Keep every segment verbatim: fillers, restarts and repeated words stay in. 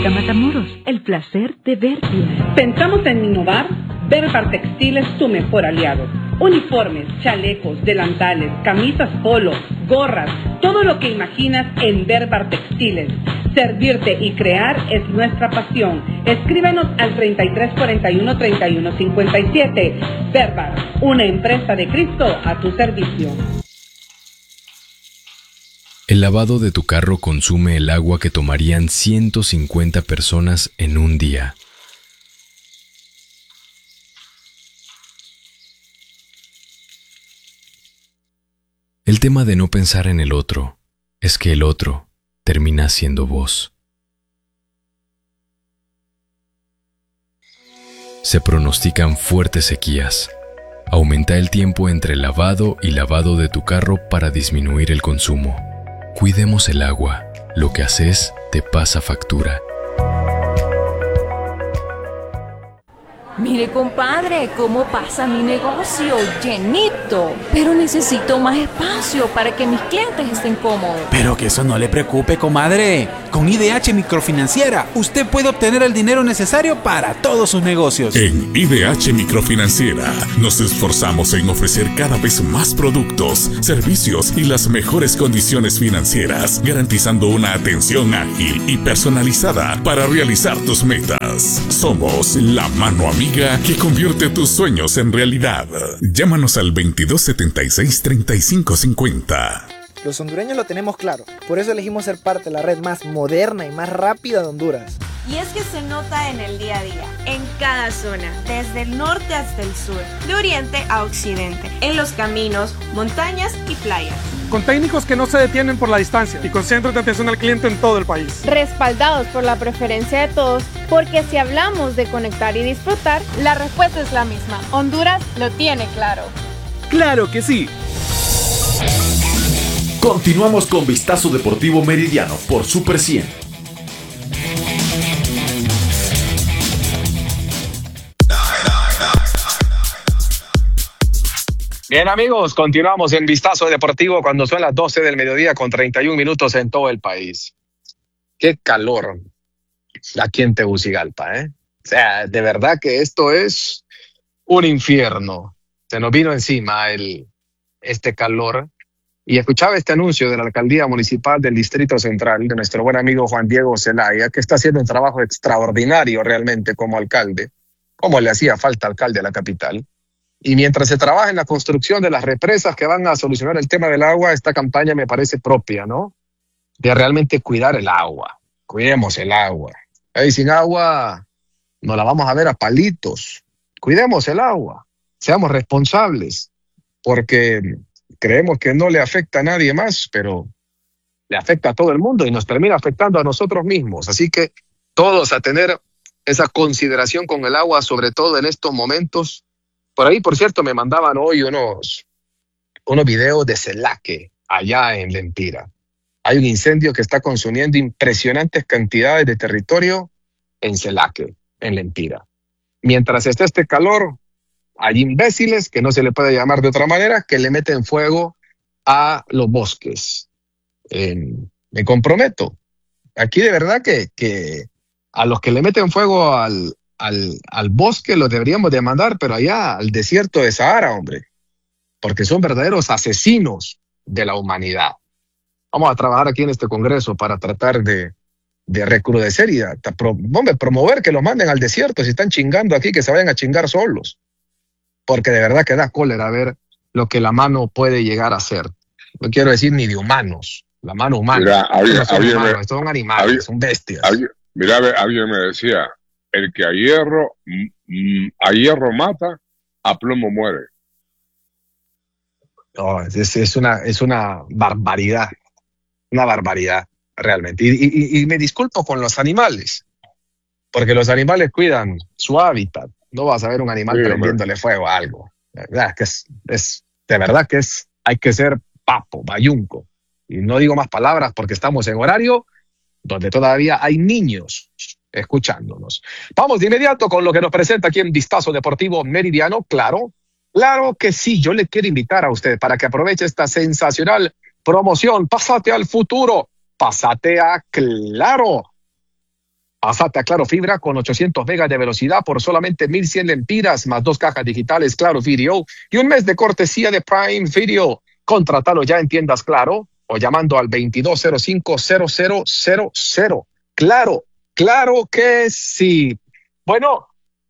Óptica Matamoros, el placer de verte. Pensamos en innovar. Berbar Textil es tu mejor aliado. Uniformes, chalecos, delantales, camisas polo, gorras, todo lo que imaginas en Berbar Textiles. Servirte y crear es nuestra pasión. Escríbenos al treinta y tres cuarenta y uno, treinta y uno cincuenta y siete. Berbar, una empresa de Cristo a tu servicio. El lavado de tu carro consume el agua que tomarían ciento cincuenta personas en un día. El tema de no pensar en el otro es que el otro termina siendo vos. Se pronostican fuertes sequías. Aumenta el tiempo entre lavado y lavado de tu carro para disminuir el consumo. Cuidemos el agua. Lo que haces te pasa factura. Mire, compadre, cómo pasa mi negocio, llenito. Pero necesito más espacio para que mis clientes estén cómodos. Pero que eso no le preocupe, comadre. Con I D H Microfinanciera, usted puede obtener el dinero necesario para todos sus negocios. En I D H Microfinanciera nos esforzamos en ofrecer cada vez más productos, servicios y las mejores condiciones financieras, garantizando una atención ágil y personalizada para realizar tus metas. Somos la mano amiga que convierte tus sueños en realidad. Llámanos al veintidós setenta y seis, treinta y cinco cincuenta. Los hondureños lo tenemos claro, por eso elegimos ser parte de la red más moderna y más rápida de Honduras. Y es que se nota en el día a día, en cada zona, desde el norte hasta el sur, de oriente a occidente, en los caminos, montañas y playas. Con técnicos que no se detienen por la distancia y con centros de atención al cliente en todo el país. Respaldados por la preferencia de todos, porque si hablamos de conectar y disfrutar, la respuesta es la misma. Honduras lo tiene claro. ¡Claro que sí! Continuamos con Vistazo Deportivo Meridiano por Super cien. Bien, amigos, continuamos en Vistazo Deportivo cuando son las doce del mediodía con treinta y un minutos en todo el país. Qué calor aquí en Tegucigalpa, ¿eh? O sea, de verdad que esto es un infierno. Se nos vino encima el, este calor. Y escuchaba este anuncio de la Alcaldía Municipal del Distrito Central, de nuestro buen amigo Juan Diego Zelaya, que está haciendo un trabajo extraordinario realmente como alcalde, como le hacía falta alcalde a la capital. Y mientras se trabaja en la construcción de las represas que van a solucionar el tema del agua, esta campaña me parece propia, ¿no? De realmente cuidar el agua. Cuidemos el agua. Hey, sin agua nos la vamos a ver a palitos. Cuidemos el agua. Seamos responsables. Porque creemos que no le afecta a nadie más, pero le afecta a todo el mundo y nos termina afectando a nosotros mismos. Así que todos a tener esa consideración con el agua, sobre todo en estos momentos. Por ahí, por cierto, me mandaban hoy unos, unos videos de Celaque, allá en Lempira. Hay un incendio que está consumiendo impresionantes cantidades de territorio en Celaque, en Lempira. Mientras está este calor, hay imbéciles, que no se le puede llamar de otra manera, que le meten fuego a los bosques. Eh, me comprometo. Aquí de verdad que, que a los que le meten fuego al... Al, al bosque los deberíamos de mandar, pero allá al desierto de Sahara, hombre, porque son verdaderos asesinos de la humanidad. Vamos a trabajar aquí en este congreso para tratar de, de recrudecer y de, pro, hombre, promover que los manden al desierto. Si están chingando aquí, que se vayan a chingar solos, porque de verdad que da cólera ver lo que la mano puede llegar a hacer. No quiero decir ni de humanos, la mano humana. Mira, había, no son había, humanos, me, estos son animales, había, son bestias. Había, mira, alguien me decía, el que a hierro, a hierro mata, a plomo muere. No, es, es, una, es una barbaridad, una barbaridad realmente. Y, y, y me disculpo con los animales, porque los animales cuidan su hábitat. No vas a ver un animal sí, prendiéndole fuego a algo. De verdad que es, es, de verdad que es, hay que ser papo, bayunco. Y no digo más palabras porque estamos en horario donde todavía hay niños escuchándonos. Vamos de inmediato con lo que nos presenta aquí en Vistazo Deportivo Meridiano. Claro, claro que sí. Yo le quiero invitar a usted para que aproveche esta sensacional promoción. Pásate al futuro. Pásate a Claro. Pasate a Claro Fibra con ochocientos megas de velocidad por solamente mil cien lempiras, más dos cajas digitales Claro Video y un mes de cortesía de Prime Video. Contratalo ya en tiendas Claro o llamando al veintidós cero cinco cero cero cero cero. Claro, claro que sí. Bueno,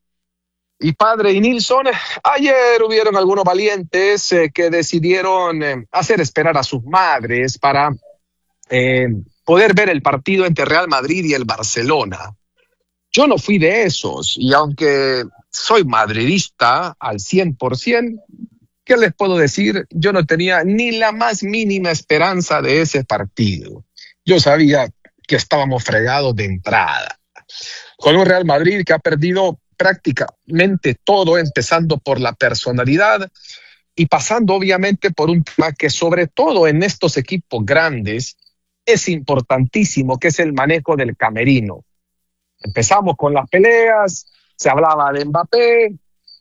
y padre y Nilsson, ayer hubieron algunos valientes eh, que decidieron eh, hacer esperar a sus madres para eh, poder ver el partido entre Real Madrid y el Barcelona. Yo no fui de esos, y aunque soy madridista al cien por ciento, ¿qué les puedo decir? Yo no tenía ni la más mínima esperanza de ese partido. Yo sabía que estábamos fregados de entrada, con un Real Madrid que ha perdido prácticamente todo, empezando por la personalidad y pasando obviamente por un tema que sobre todo en estos equipos grandes es importantísimo, que es el manejo del camerino. Empezamos con las peleas, se hablaba de Mbappé,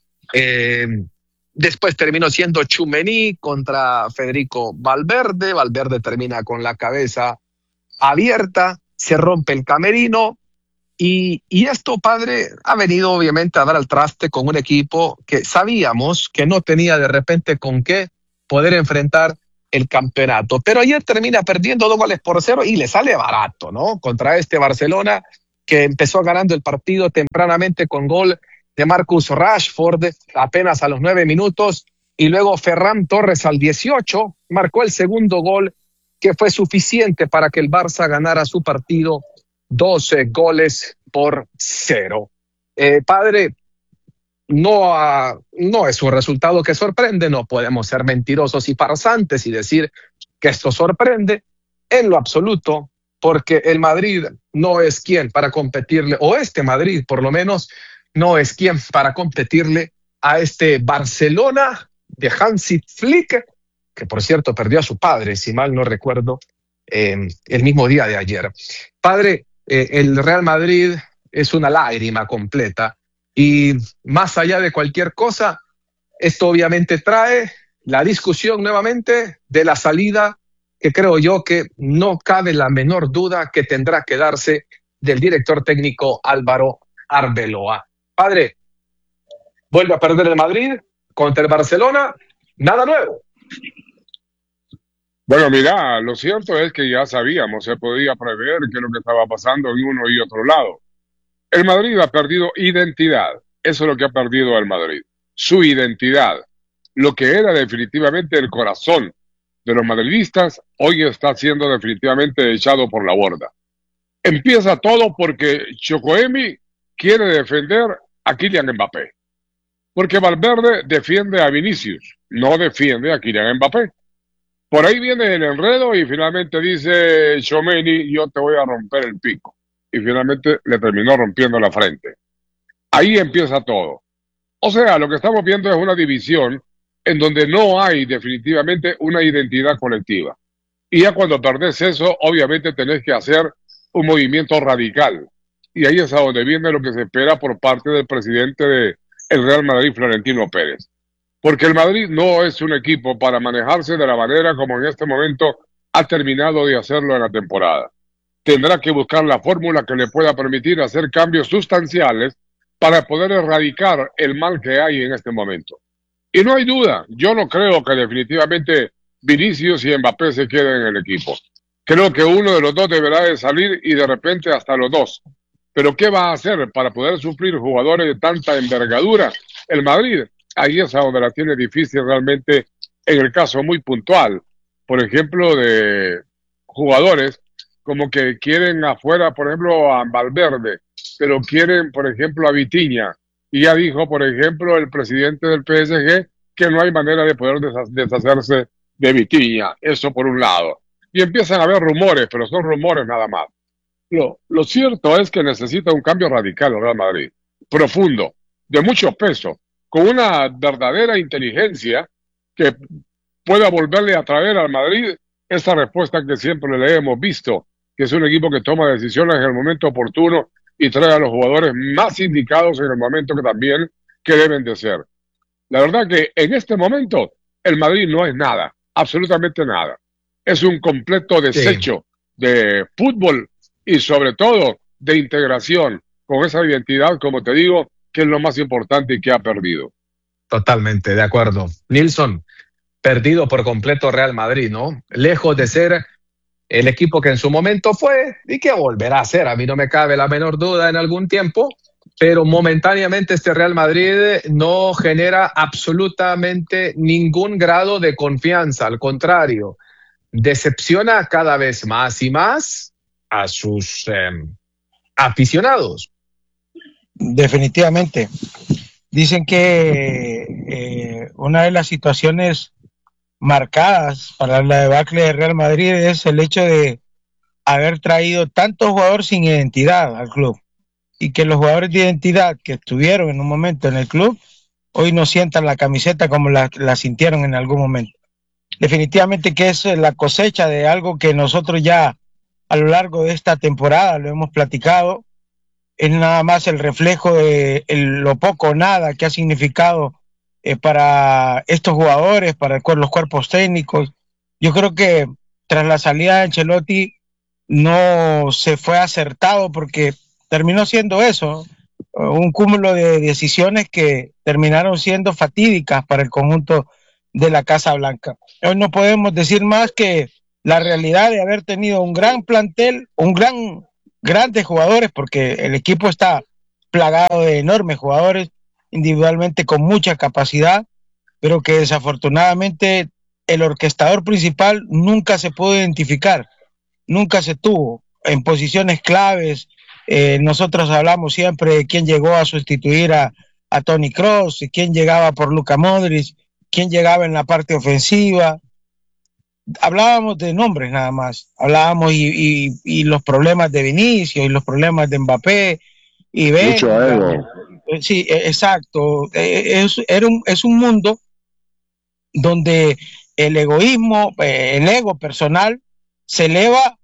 eh, después terminó siendo Tchouaméni contra Federico Valverde, Valverde termina con la cabeza abierta, se rompe el camerino, y, y esto, padre, ha venido obviamente a dar al traste con un equipo que sabíamos que no tenía de repente con qué poder enfrentar el campeonato, pero ayer termina perdiendo dos goles por cero y le sale barato, ¿no? Contra este Barcelona que empezó ganando el partido tempranamente con gol de Marcus Rashford apenas a los nueve minutos y luego Ferran Torres al dieciocho marcó el segundo gol que fue suficiente para que el Barça ganara su partido doce goles por cero. Eh, padre, no, ha, no es un resultado que sorprende, no podemos ser mentirosos y farsantes y decir que esto sorprende en lo absoluto, porque el Madrid no es quien para competirle, o este Madrid por lo menos, no es quien para competirle a este Barcelona de Hansi Flick, que por cierto perdió a su padre, si mal no recuerdo, eh, el mismo día de ayer. Padre, eh, el Real Madrid es una lágrima completa y más allá de cualquier cosa, esto obviamente trae la discusión nuevamente de la salida que creo yo que no cabe la menor duda que tendrá que darse del director técnico Álvaro Arbeloa. Padre, vuelve a perder el Madrid contra el Barcelona, nada nuevo. Bueno, mira, lo cierto es que ya sabíamos, se podía prever qué es lo que estaba pasando en uno y otro lado. El Madrid ha perdido identidad, eso es lo que ha perdido el Madrid, su identidad. Lo que era definitivamente el corazón de los madridistas, hoy está siendo definitivamente echado por la borda. Empieza todo porque Tchouaméni quiere defender a Kylian Mbappé. Porque Valverde defiende a Vinicius, no defiende a Kylian Mbappé. Por ahí viene el enredo y finalmente dice Tchouaméni, yo te voy a romper el pico. Y finalmente le terminó rompiendo la frente. Ahí empieza todo. O sea, lo que estamos viendo es una división en donde no hay definitivamente una identidad colectiva. Y ya cuando perdés eso, obviamente tenés que hacer un movimiento radical. Y ahí es a donde viene lo que se espera por parte del presidente del Real Madrid, Florentino Pérez. Porque el Madrid no es un equipo para manejarse de la manera como en este momento ha terminado de hacerlo en la temporada. Tendrá que buscar la fórmula que le pueda permitir hacer cambios sustanciales para poder erradicar el mal que hay en este momento. Y no hay duda, yo no creo que definitivamente Vinicius y Mbappé se queden en el equipo. Creo que uno de los dos deberá de salir y de repente hasta los dos. Pero ¿qué va a hacer para poder suplir jugadores de tanta envergadura? El Madrid, ahí es a donde la tiene difícil realmente en el caso muy puntual. Por ejemplo, de jugadores como que quieren afuera, por ejemplo, a Valverde, pero quieren, por ejemplo, a Vitinha. Y ya dijo, por ejemplo, el presidente del P S G que no hay manera de poder deshacerse de Vitinha. Eso por un lado. Y empiezan a haber rumores, pero son rumores nada más. Lo, lo cierto es que necesita un cambio radical el Real Madrid. Profundo, de mucho peso, con una verdadera inteligencia que pueda volverle a traer al Madrid esa respuesta que siempre le hemos visto, que es un equipo que toma decisiones en el momento oportuno y trae a los jugadores más indicados en el momento que también que deben de ser. La verdad que en este momento el Madrid no es nada, absolutamente nada. Es un completo desecho sí. de fútbol y sobre todo de integración, con esa identidad, como te digo, que es lo más importante y que ha perdido. Totalmente, de acuerdo. Nilson, perdido por completo Real Madrid, ¿no? Lejos de ser el equipo que en su momento fue y que volverá a ser, a mí no me cabe la menor duda en algún tiempo, pero momentáneamente este Real Madrid no genera absolutamente ningún grado de confianza, al contrario, decepciona cada vez más y más a sus eh, aficionados. Definitivamente. Dicen que eh, una de las situaciones marcadas para la debacle de Real Madrid es el hecho de haber traído tantos jugadores sin identidad al club, y que los jugadores de identidad que estuvieron en un momento en el club hoy no sientan la camiseta como la, la sintieron en algún momento. Definitivamente que es la cosecha de algo que nosotros ya a lo largo de esta temporada lo hemos platicado. Es nada más el reflejo de el, lo poco o nada que ha significado eh, para estos jugadores, para el, los cuerpos técnicos. Yo creo que tras la salida de Ancelotti no se fue acertado, porque terminó siendo eso, un cúmulo de decisiones que terminaron siendo fatídicas para el conjunto de la Casa Blanca. Hoy no podemos decir más que la realidad de haber tenido un gran plantel, un gran grandes jugadores, porque el equipo está plagado de enormes jugadores, individualmente con mucha capacidad, pero que desafortunadamente el orquestador principal nunca se pudo identificar, nunca se tuvo en posiciones claves. Eh, nosotros hablamos siempre de quién llegó a sustituir a, a Toni Kroos, quién llegaba por Luka Modric, quién llegaba en la parte ofensiva. Hablábamos de nombres nada más, hablábamos y, y, y los problemas de Vinicius y los problemas de Mbappé y mucho ego. Sí, exacto. Es, era un, es un mundo donde el egoísmo, el ego personal se eleva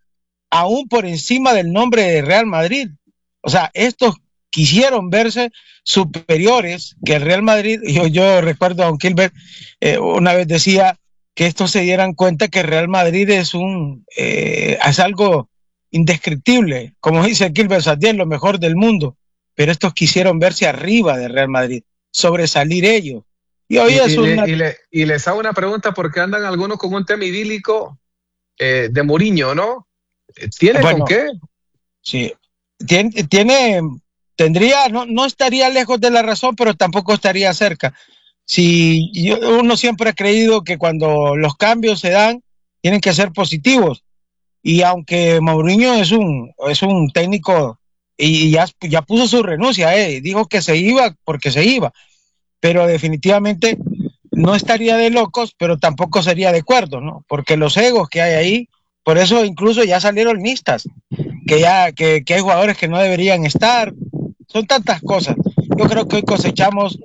aún por encima del nombre de Real Madrid. O sea, estos quisieron verse superiores que el Real Madrid. Yo, yo recuerdo a Don Gilbert eh, una vez decía que estos se dieran cuenta que Real Madrid es un eh, es algo indescriptible, como dice Gilbert Satién, lo mejor del mundo, pero estos quisieron verse arriba de Real Madrid, sobresalir ellos. Y hoy y, es y, una... le, y, le, y les hago una pregunta, porque andan algunos con un tema idílico eh, de Mourinho, ¿no? ¿Tiene bueno, con qué? Sí, tiene, tiene tendría, no, no estaría lejos de la razón, pero tampoco estaría cerca. Si yo, uno siempre ha creído que cuando los cambios se dan, tienen que ser positivos. Y aunque Mourinho es un, es un técnico y ya, ya puso su renuncia, eh, dijo que se iba porque se iba, pero definitivamente no estaría de locos, pero tampoco sería de acuerdo, ¿no? Porque los egos que hay ahí, por eso incluso ya salieron listas, que ya que, que hay jugadores que no deberían estar, son tantas cosas. Yo creo que hoy cosechamos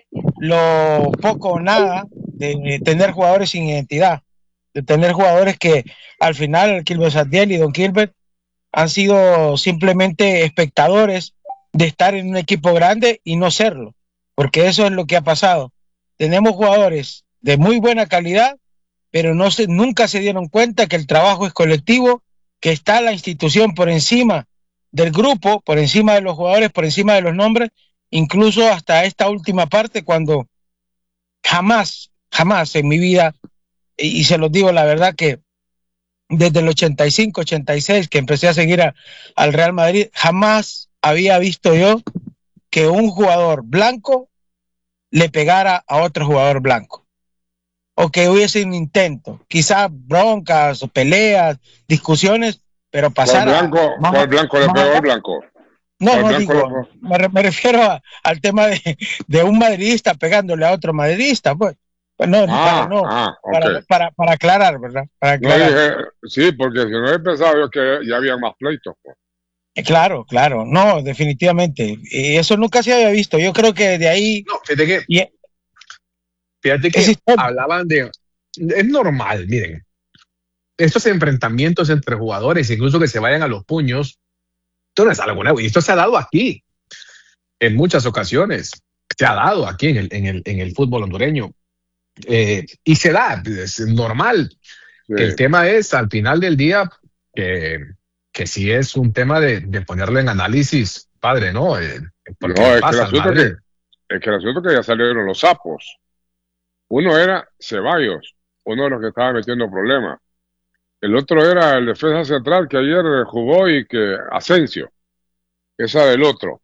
lo poco o nada de tener jugadores sin identidad, de tener jugadores que al final Gilbert Satién y Don Gilbert han sido simplemente espectadores de estar en un equipo grande y no serlo, porque eso es lo que ha pasado. Tenemos jugadores de muy buena calidad, pero no se, nunca se dieron cuenta que el trabajo es colectivo, que está la institución por encima del grupo, por encima de los jugadores, por encima de los nombres, incluso hasta esta última parte, cuando jamás, jamás en mi vida, y, y se los digo la verdad, que desde el ochenta y cinco, ochenta y seis, que empecé a seguir a, al Real Madrid, jamás había visto yo que un jugador blanco le pegara a otro jugador blanco, o que hubiese un intento, quizás broncas o peleas, discusiones, pero pasar. ¿Cuál blanco, a, ¿cuál blanco le pegó al blanco? No, no digo, me, re, me refiero a, al tema de, de un madridista pegándole a otro madridista, pues. No, ah, para, no ah, okay. para, para, para aclarar, ¿verdad? Para aclarar. No dije, sí, porque si no he pensado yo que ya había más pleitos. Pues. Claro, claro, no, definitivamente. Y eso nunca se había visto. Yo creo que de ahí. No, fíjate que. Y, fíjate que hablaban de. Es normal, miren. Estos enfrentamientos entre jugadores, incluso que se vayan a los puños, esto no es algo nuevo. Y esto se ha dado aquí. En muchas ocasiones. Se ha dado aquí en el, en el, en el fútbol hondureño. Eh, y se da, es normal. Sí. El tema es al final del día que que sí es un tema de, de ponerlo en análisis, padre, ¿no? Eh, no, es que, el asunto que, es que el asunto que ya salieron los sapos. Uno era Ceballos, uno de los que estaba metiendo problemas. El otro era el defensa central que ayer jugó y que Asensio. Esa del otro.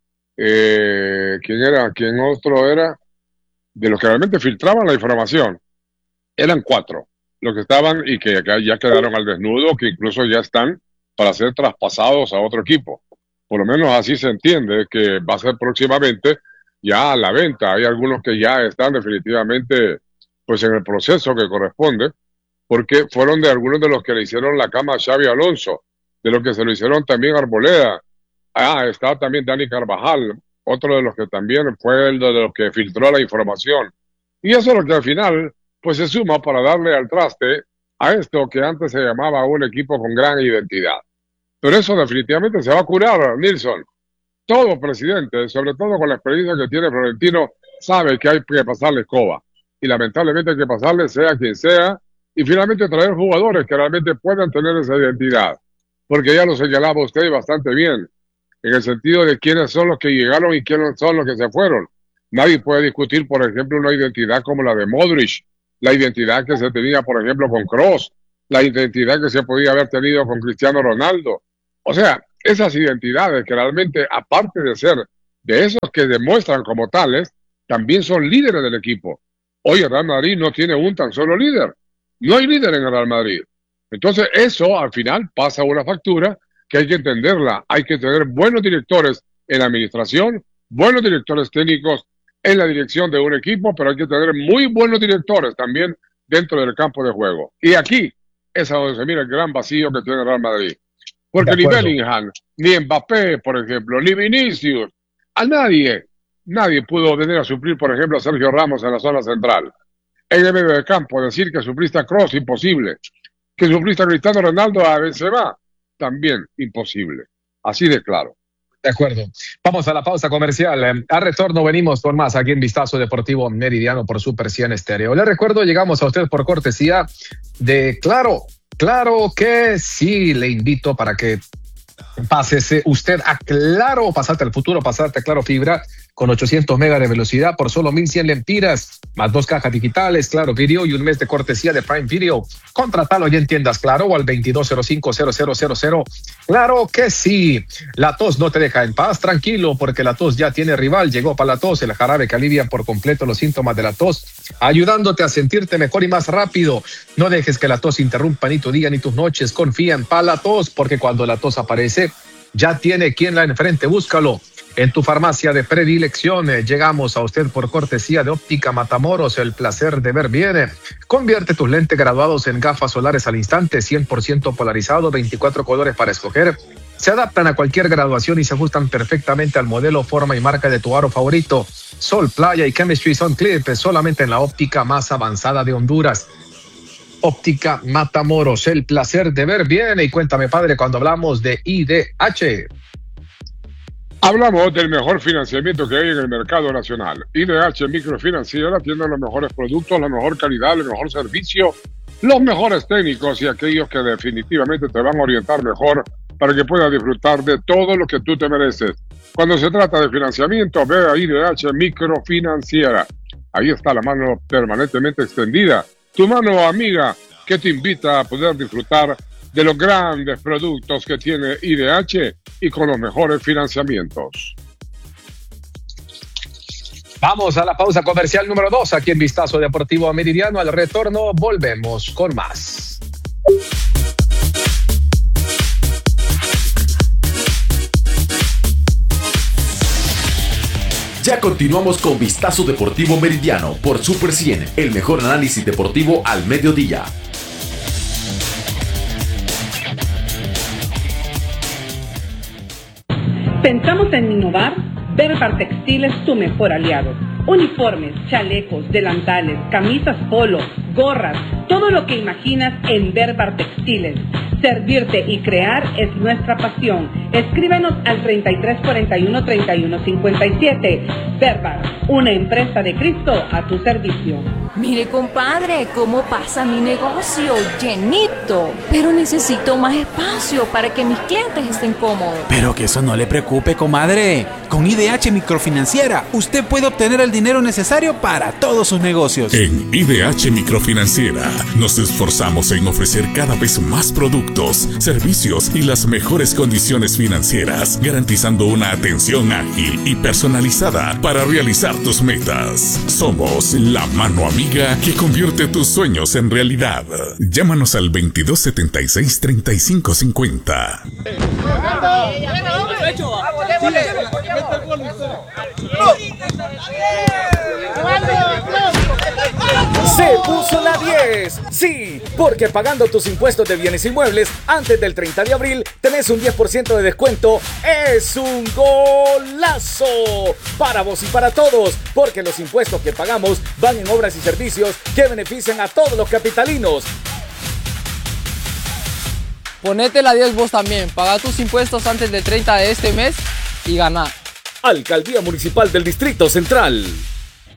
Eh, ¿Quién era? ¿Quién otro era? De los que realmente filtraban la información. Eran cuatro los que estaban y que ya quedaron al desnudo, que incluso ya están para ser traspasados a otro equipo. Por lo menos así se entiende que va a ser próximamente ya a la venta. Hay algunos que ya están definitivamente pues en el proceso que corresponde, porque fueron de algunos de los que le hicieron la cama a Xabi Alonso, de los que se lo hicieron también a Arboleda. Ah, está también Dani Carvajal, otro de los que también fue el de los que filtró la información. Y eso es lo que al final pues se suma para darle al traste a esto que antes se llamaba un equipo con gran identidad. Pero eso definitivamente se va a curar, Nilsson. Todo presidente, sobre todo con la experiencia que tiene Florentino, sabe que hay que pasarle escoba. Y lamentablemente hay que pasarle sea quien sea, y finalmente traer jugadores que realmente puedan tener esa identidad. Porque ya lo señalaba usted bastante bien, en el sentido de quiénes son los que llegaron y quiénes son los que se fueron. Nadie puede discutir, por ejemplo, una identidad como la de Modric, la identidad que se tenía, por ejemplo, con Kroos, la identidad que se podía haber tenido con Cristiano Ronaldo. O sea, esas identidades que realmente, aparte de ser de esos que demuestran como tales, también son líderes del equipo. Hoy el Real Madrid no tiene un tan solo líder. No hay líder en el Real Madrid. Entonces eso al final pasa una factura que hay que entenderla. Hay que tener buenos directores en la administración, buenos directores técnicos en la dirección de un equipo, pero hay que tener muy buenos directores también dentro del campo de juego. Y aquí es a donde se mira el gran vacío que tiene el Real Madrid. Porque ni Bellingham, ni Mbappé, por ejemplo, ni Vinicius, a nadie, nadie pudo venir a suplir, por ejemplo, a Sergio Ramos en la zona central. En el medio del campo, decir que supliste a Kroos, imposible. Que supliste a Cristiano Ronaldo, a Benzema, también imposible. Así de claro. De acuerdo. Vamos a la pausa comercial. A retorno venimos con más aquí en Vistazo Deportivo Meridiano por Super cien Estéreo. Le recuerdo, llegamos a usted por cortesía de Claro. Claro que sí, le invito para que pásese usted a Claro, pasarte al futuro, pasarte a Claro Fibra con ochocientos megas de velocidad por solo mil cien lempiras, más dos cajas digitales, Claro Video y un mes de cortesía de Prime Video. Contratalo ya en tiendas Claro o al veintidós cero cinco cero cero cero cero. Claro que sí. La tos no te deja en paz, tranquilo, porque la tos ya tiene rival. Llegó para la tos, el jarabe que alivia por completo los síntomas de la tos, ayudándote a sentirte mejor y más rápido. No dejes que la tos interrumpa ni tu día ni tus noches. Confía en Palatos, porque cuando la tos aparece, ya tiene quien la enfrente. Búscalo en tu farmacia de predilección. Llegamos a usted por cortesía de Óptica Matamoros, el placer de ver bien. Convierte tus lentes graduados en gafas solares al instante, cien por ciento polarizado, veinticuatro colores para escoger. Se adaptan a cualquier graduación y se ajustan perfectamente al modelo, forma y marca de tu aro favorito. Sol, playa y Chemistry Sun Clip, solamente en la óptica más avanzada de Honduras. Óptica Matamoros, el placer de ver bien. Y cuéntame, padre, cuando hablamos de I D H. Hablamos del mejor financiamiento que hay en el mercado nacional. I D H Microfinanciera tiene los mejores productos, la mejor calidad, el mejor servicio, los mejores técnicos y aquellos que definitivamente te van a orientar mejor para que puedas disfrutar de todo lo que tú te mereces. Cuando se trata de financiamiento, ve a I D H Microfinanciera. Ahí está la mano permanentemente extendida. Tu mano amiga que te invita a poder disfrutar de los grandes productos que tiene I D H y con los mejores financiamientos. Vamos a la pausa comercial número dos aquí en Vistazo Deportivo Meridiano. Al retorno volvemos con más. Ya continuamos con Vistazo Deportivo Meridiano por Super cien, el mejor análisis deportivo al mediodía. Pensamos en innovar. Berbar Textil es tu mejor aliado. Uniformes, chalecos, delantales, camisas polo, gorras, todo lo que imaginas en Berbar Textiles. Servirte y crear es nuestra pasión. Escríbenos al treinta y tres cuarenta y uno treinta y uno cincuenta y siete. Verbar, una empresa de Cristo a tu servicio. Mire, compadre, cómo pasa mi negocio, llenito. Pero necesito más espacio para que mis clientes estén cómodos. Pero que eso no le preocupe, comadre. Con I D H Microfinanciera, usted puede obtener el dinero necesario para todos sus negocios. En I D H Microfinanciera nos esforzamos en ofrecer cada vez más productos, servicios y las mejores condiciones financieras, garantizando una atención ágil y personalizada para realizar tus metas. Somos la mano amiga que convierte tus sueños en realidad. Llámanos al veintidós setenta y seis treinta y cinco cincuenta. Se puso la diez. Sí, porque pagando tus impuestos de bienes inmuebles antes del treinta de abril tenés un diez por ciento de descuento. Es un golazo para vos y para todos, porque los impuestos que pagamos van en obras y servicios que benefician a todos los capitalinos. Ponete la diez vos también. Paga tus impuestos antes del treinta de este mes y ganá. Alcaldía Municipal del Distrito Central.